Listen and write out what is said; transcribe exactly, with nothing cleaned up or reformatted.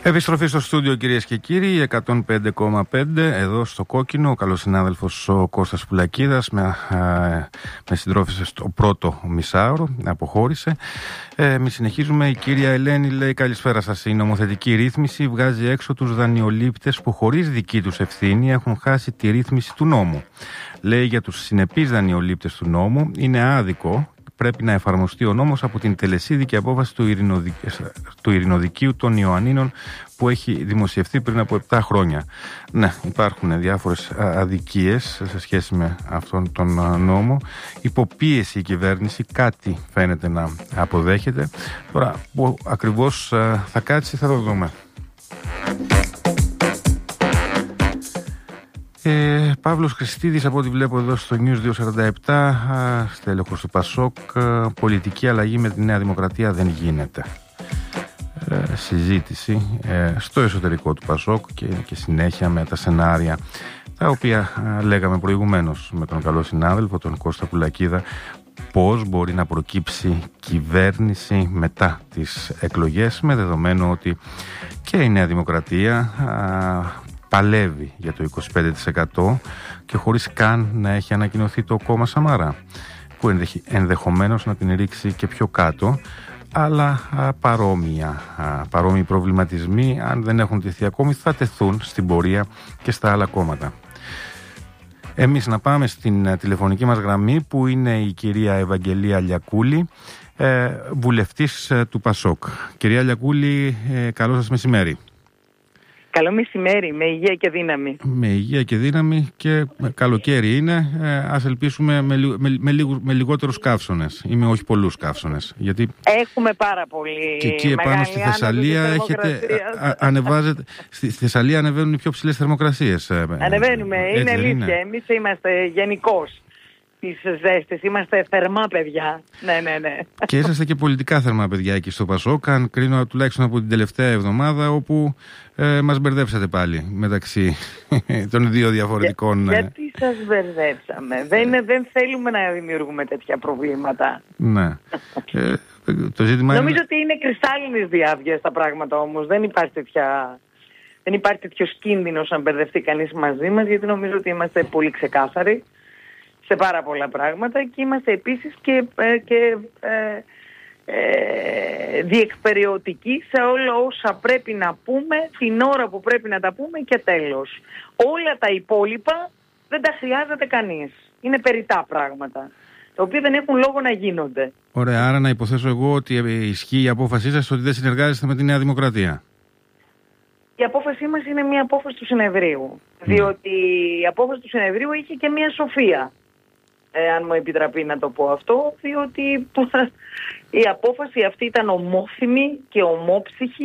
Επιστροφή στο στούντιο, κυρίες και κύριοι, εκατόν πέντε κόμμα πέντε εδώ στο Κόκκινο. Ο καλός συνάδελφος ο Κώστας Πουλακίδας με, με συντρόφισε στο πρώτο μισάωρο, αποχώρησε. Ε, Εμείς συνεχίζουμε. Η κυρία Ελένη λέει: καλησπέρα σας. Η νομοθετική ρύθμιση βγάζει έξω τους δανειολήπτες που χωρίς δική τους ευθύνη έχουν χάσει τη ρύθμιση του νόμου. Λέει για τους συνεπείς δανειολήπτες του νόμου: είναι άδικο. Πρέπει να εφαρμοστεί ο νόμος από την τελεσίδικη απόφαση του, Ειρηνοδικ... του Ειρηνοδικείου των Ιωαννίνων που έχει δημοσιευθεί πριν από επτά χρόνια. Ναι, υπάρχουν διάφορες αδικίες σε σχέση με αυτόν τον νόμο. Υποπίεση η κυβέρνηση, κάτι φαίνεται να αποδέχεται. Τώρα, που ακριβώς θα κάτσει θα το δούμε. Ε, Παύλος Χριστίδης, από ό,τι βλέπω εδώ στο News διακόσια σαράντα επτά, στέλεχος του Πασόκ: πολιτική αλλαγή με τη Νέα Δημοκρατία δεν γίνεται. Ε, συζήτηση ε, στο εσωτερικό του Πασόκ και, και συνέχεια με τα σενάρια τα οποία ε, λέγαμε προηγουμένως με τον καλό συνάδελφο τον Κώστα Πουλακίδα, πώς μπορεί να προκύψει κυβέρνηση μετά τις εκλογές, με δεδομένο ότι και η Νέα Δημοκρατία α, παλεύει για το είκοσι πέντε τοις εκατό και χωρίς καν να έχει ανακοινωθεί το κόμμα Σαμαρά, που ενδεχομένως να την ρίξει και πιο κάτω, αλλά α, παρόμοια, α, παρόμοιοι προβληματισμοί, αν δεν έχουν τεθεί ακόμη, θα τεθούν στην πορεία και στα άλλα κόμματα. Εμείς να πάμε στην α, τηλεφωνική μας γραμμή, που είναι η κυρία Ευαγγελία Λιακούλη, ε, βουλευτής ε, του Πασόκ. Κυρία Λιακούλη, ε, καλό σας μεσημέρι. Καλό μεσημέρι, με υγεία και δύναμη. Με υγεία και δύναμη, και καλοκαίρι είναι. Ε, ας ελπίσουμε με, με, με, λίγο, με λιγότερους καύσωνες ή με όχι πολλούς καύσωνες. Γιατί έχουμε πάρα πολύ. Και εκεί επάνω στη Θεσσαλία έχετε, α, ανεβάζετε, στη, στη Θεσσαλία ανεβαίνουν οι πιο ψηλές θερμοκρασίες. Ανεβαίνουμε, είναι έτσι, αλήθεια. Είναι. Εμείς είμαστε γενικώς τις ζέστες, είμαστε θερμά παιδιά. Ναι, ναι, ναι. Και είσαστε και πολιτικά θερμά παιδιά εκεί στο Πασόκ, αν κρίνω τουλάχιστον από την τελευταία εβδομάδα, όπου ε, μας μπερδέψατε πάλι μεταξύ των δύο διαφορετικών. Για, γιατί σας μπερδέψαμε? δεν, δεν θέλουμε να δημιουργούμε τέτοια προβλήματα. Ναι. ε, το ζήτημα Νομίζω είναι... ότι είναι κρυστάλλινης διάβγειας τα πράγματα όμως. Δεν υπάρχει τέτοια... Δεν υπάρχει τέτοιος κίνδυνος αν μπερδευτεί κανείς μαζί μας, γιατί νομίζω ότι είμαστε πολύ ξεκάθαροι σε πάρα πολλά πράγματα και είμαστε επίσης και, ε, και ε, ε, διεκπεραιωτικοί σε όλα όσα πρέπει να πούμε την ώρα που πρέπει να τα πούμε και τέλος. Όλα τα υπόλοιπα δεν τα χρειάζεται κανείς. Είναι περιττά πράγματα, τα οποία δεν έχουν λόγο να γίνονται. Ωραία, άρα να υποθέσω εγώ ότι ισχύει η απόφασή σας ότι δεν συνεργάζεστε με τη Νέα Δημοκρατία. Η απόφασή μας είναι μια απόφαση του συνεδρίου, mm. διότι η απόφαση του συνεδρίου είχε και μια σοφία. Ε, αν μου επιτραπεί να το πω αυτό, διότι η απόφαση αυτή ήταν ομόθυμη και ομόψυχη